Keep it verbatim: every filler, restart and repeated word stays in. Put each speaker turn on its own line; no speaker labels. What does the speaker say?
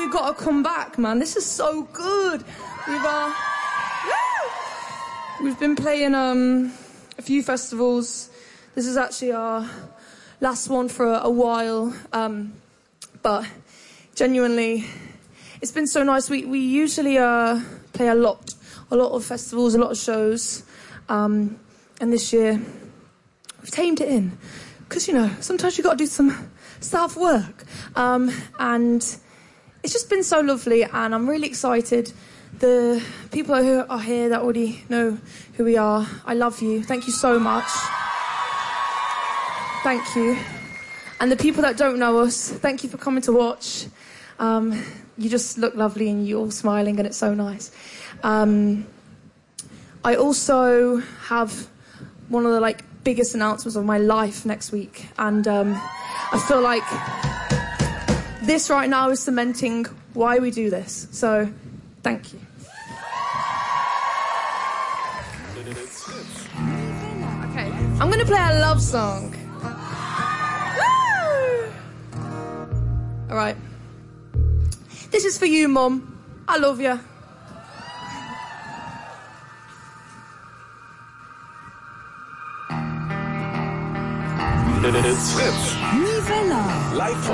you got to come back, man. This is so good. We've uh, we've been playing um a few festivals. This is actually our last one for a, a while. Um, but genuinely, it's been so nice. We we usually uh play a lot, a lot of festivals, a lot of shows. Um, and this year, we've tamed it in. Because, you know, sometimes you've got to do some self-work. Um, and it's just been so lovely, and I'm really excited. The people who are here that already know who we are, I love you. Thank you so much. Thank you. And the people that don't know us, thank you for coming to watch. Um, you just look lovely, and you're all smiling, and it's so nice. Um, I also have one of the, like, biggest announcements of my life next week, and um, I feel like this right now is cementing why we do this. So, thank you. Okay, I'm gonna play a love song. Woo! All right. This is for you, Mum. I love you.
It's Fritz. Nivella. Live